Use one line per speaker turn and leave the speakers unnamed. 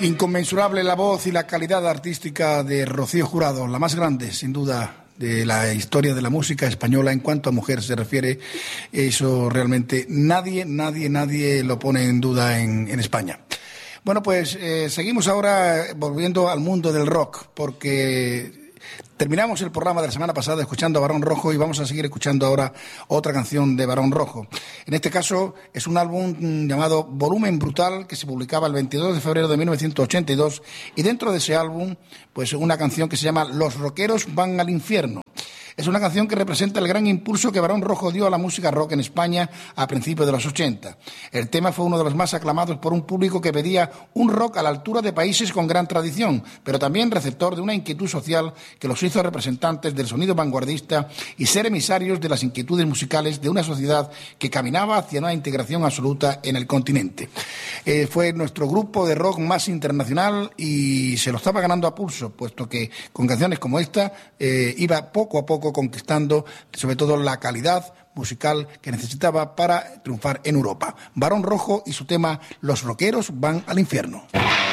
Inconmensurable la voz y la calidad artística de Rocío Jurado, la más grande, sin duda, de la historia de la música española en cuanto a mujer se refiere. Eso realmente nadie lo pone en duda en España. Bueno, pues seguimos ahora volviendo al mundo del rock, porque terminamos el programa de la semana pasada escuchando a Barón Rojo y vamos a seguir escuchando ahora otra canción de Barón Rojo. En este caso es un álbum llamado Volumen Brutal, que se publicaba el 22 de febrero de 1982, y dentro de ese álbum pues una canción que se llama Los rockeros van al infierno. Es una canción que representa el gran impulso que Barón Rojo dio a la música rock en España a principios de los 80. El tema fue uno de los más aclamados por un público que pedía un rock a la altura de países con gran tradición, pero también receptor de una inquietud social que los hizo representantes del sonido vanguardista y ser emisarios de las inquietudes musicales de una sociedad que caminaba hacia una integración absoluta en el continente. Fue nuestro grupo de rock más internacional y se lo estaba ganando a pulso, puesto que con canciones como esta iba poco a poco conquistando sobre todo la calidad musical que necesitaba para triunfar en Europa. Barón Rojo y su tema Los rockeros van al infierno.